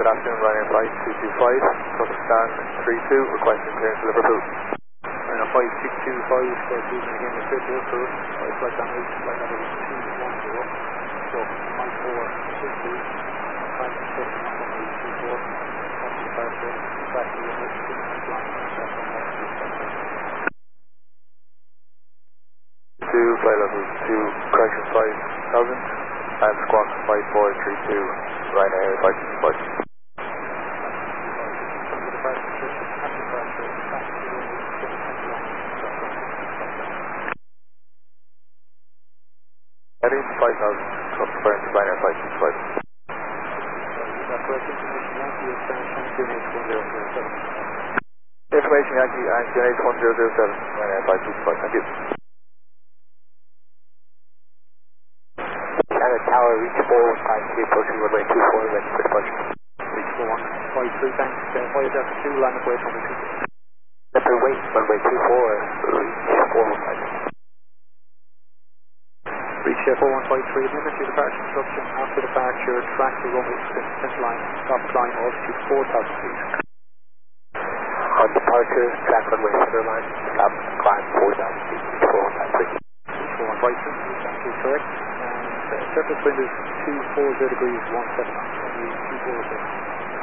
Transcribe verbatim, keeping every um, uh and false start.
good afternoon, Ryanair Flight two two five, Pakistan three two, requesting clearance to Liverpool. Ryanair Flight six two five, for choosing again the straight to Liverpool, flight flight on route, flight number two one zero, stroke nine four six two, flight six one eight two four, one departure, back to the emergency, flying on seven one two seven. two, flight level two, correction five thousand, and squawk five four three two, Ryanair Flight two two five. Heading five thousand, confirmed Ryanair Flight two two five. Information Yankee and Q N H one zero zero seven, Ryanair Flight two two five, thank you. China Tower, reach four one five three, approaching runway two four, ready for departure. Reach four one five three, thanks, uh, flight Delta two, line up way runway two four. Delta wait, runway two four, reach four one five three. Reach uh, four one five three, administer departure instruction. After departure, track the runway center line, stop climb, altitude four thousand feet. On departure, track runway center line, stop climb four thousand feet, reach four one five three. Reach four one five three, that is correct. And uh, surface wind is two four zero degrees one seven knots, only two four zero.